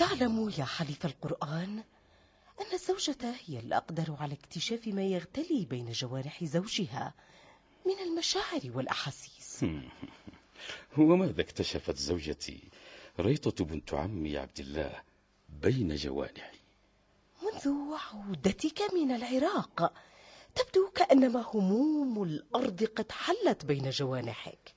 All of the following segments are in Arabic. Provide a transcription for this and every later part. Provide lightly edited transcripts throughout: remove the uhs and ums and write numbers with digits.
أتعلم يا حليف القرآن أن الزوجة هي الأقدر على اكتشاف ما يغتلي بين جوارح زوجها من المشاعر والأحاسيس؟ وماذا اكتشفت زوجتي ريطة بنت عمي عبد الله بين جوانحي؟ منذ عودتك من العراق تبدو كأنما هموم الأرض قد حلت بين جوانحك.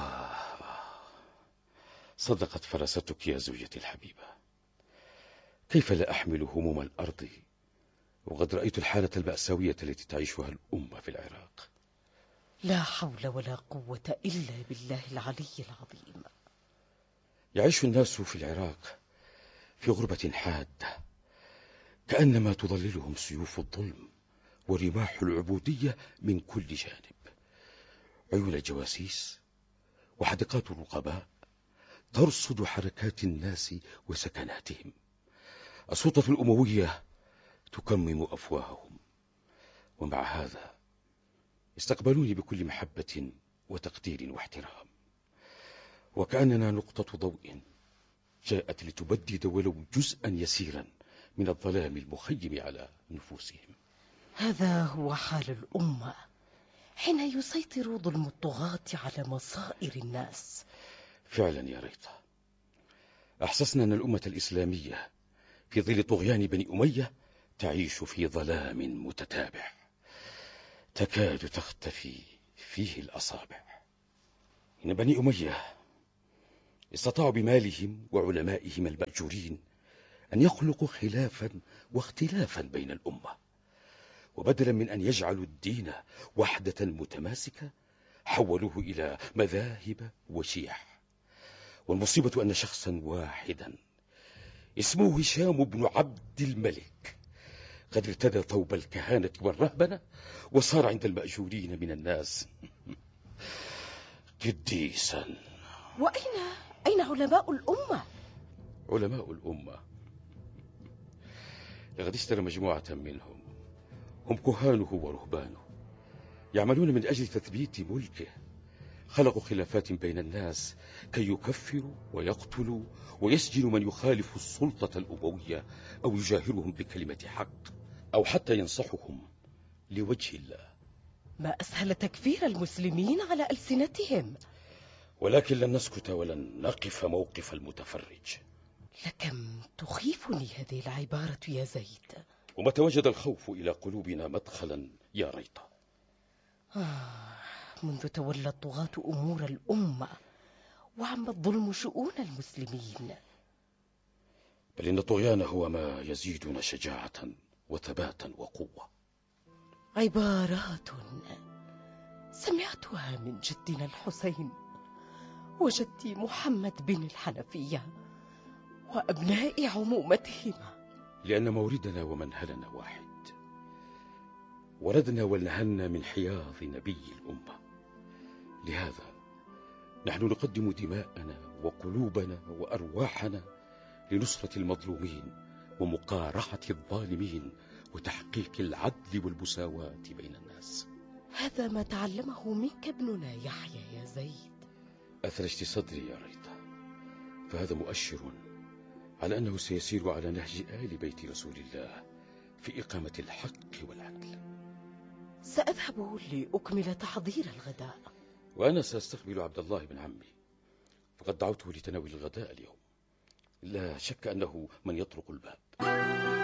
صدقت فرستك يا زوجتي الحبيبة. كيف لا أحمل هموم الأرض وقد رأيت الحالة المأساوية التي تعيشها الأمة في العراق؟ لا حول ولا قوة إلا بالله العلي العظيم. يعيش الناس في العراق في غربة حادة، كأنما تظللهم سيوف الظلم ورماح العبودية من كل جانب. عيون الجواسيس وحدقات الرقباء ترصد حركات الناس وسكناتهم. السلطة الأموية تكمم أفواههم، ومع هذا استقبلوني بكل محبة وتقدير واحترام، وكأننا نقطة ضوء جاءت لتبدد ولو جزءا يسيرا من الظلام المخيم على نفوسهم. هذا هو حال الأمة حين يسيطر ظلم الطغاة على مصائر الناس. فعلا يا ريطة، أحسسنا أن الأمة الإسلامية في ظل طغيان بني أمية تعيش في ظلام متتابع تكاد تختفي فيه الأصابع. إن بني أمية استطاعوا بمالهم وعلمائهم المأجورين أن يخلقوا خلافا واختلافا بين الأمة، وبدلا من أن يجعلوا الدين وحدة متماسكة حولوه إلى مذاهب وشيع. والمصيبة أن شخصا واحدا اسمه هشام بن عبد الملك قد ارتدى ثوب الكهانة والرهبنة وصار عند المأجورين من الناس قديسا. وأين علماء الأمة؟ علماء الأمة لقد اشترى مجموعة منهم، هم كهانه ورهبانه، يعملون من أجل تثبيت ملكه. خلقوا خلافات بين الناس كي يكفروا ويقتلوا ويسجنوا من يخالف السلطة الأموية أو يجاهرهم بكلمة حق أو حتى ينصحهم لوجه الله. ما أسهل تكفير المسلمين على ألسنتهم. ولكن لن نسكت ولن نقف موقف المتفرج. لكم تخيفني هذه العبارة يا زيد. ومتى وجد الخوف إلى قلوبنا مدخلا يا ريطة؟ منذ تولى الطغاة أمور الأمة وعم الظلم شؤون المسلمين. بل إن الطغيان هو ما يزيدنا شجاعة وثباتا وقوة. عبارات سمعتها من جدنا الحسين وجدي محمد بن الحنفية وأبناء عمومتهما، لأن موردنا ومنهلنا واحد. ولدنا ولنهلنا من حياض نبي الأمة. لهذا نحن نقدم دماءنا وقلوبنا وأرواحنا لنصرة المظلومين ومقارعة الظالمين وتحقيق العدل والمساواة بين الناس. هذا ما تعلمه منك ابننا يحيى يا زيد. أثلجت صدري يا ريطة، فهذا مؤشر على أنه سيسير على نهج آل بيت رسول الله في إقامة الحق والعدل. سأذهب لأكمل تحضير الغداء. وأنا سأستقبل عبد الله بن عمي، فقد دعوته لتناول الغداء اليوم. لا شك أنه من يطرق الباب.